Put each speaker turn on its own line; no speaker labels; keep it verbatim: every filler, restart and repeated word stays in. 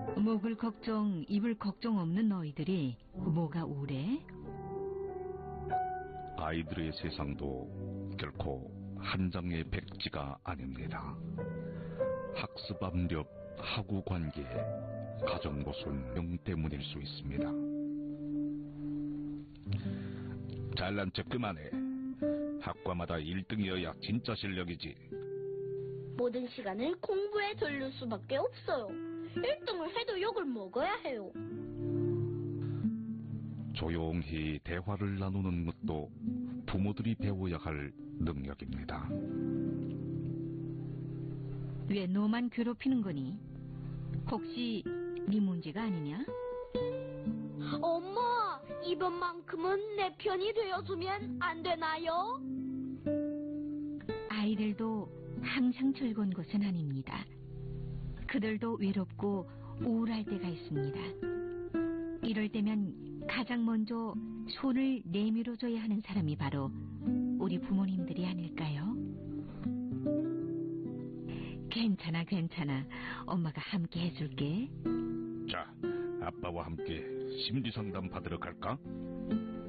목을 걱정, 입을 걱정 없는 너희들이 뭐가 우울해?
아이들의 세상도 결코 한 장의 백지가 아닙니다. 학습 압력, 학우 관계, 가정 모순 등 때문일 수 있습니다. 잘난 척 그만해. 학과마다 일 등이어야 진짜 실력이지.
모든 시간을 공부에 돌릴 수밖에 없어요. 일 등을 해도 욕을 먹어야 해요.
조용히 대화를 나누는 것도 부모들이 배워야 할 능력입니다.
왜 너만 괴롭히는 거니? 혹시 네 문제가 아니냐?
엄마, 이번만큼은 내 편이 되어주면 안 되나요?
아이들도 항상 즐거운 것은 아닙니다. 그들도 외롭고 우울할 때가 있습니다. 이럴 때면 가장 먼저 손을 내밀어줘야 하는 사람이 바로 우리 부모님들이 아닐까요? 괜찮아, 괜찮아. 엄마가 함께 해줄게.
자, 아빠와 함께 심리상담 받으러 갈까?